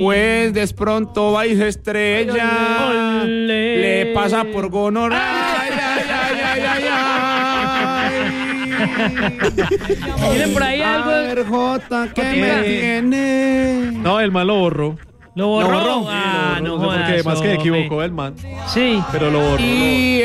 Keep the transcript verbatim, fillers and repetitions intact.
Pues de pronto va y se estrella. Ole. Le pasa por gonorrea. Ay, ay, ay, ay, ay, ¿Tiene por ahí A algo? ver, Jota, ¿qué Jotica. me tiene? No, el man lo borró. ¿Lo borró? Lo borró. Ah, Lo no borró, no sé por qué, jodas, más que hombre. equivocó el man. Sí. Pero lo borró. Y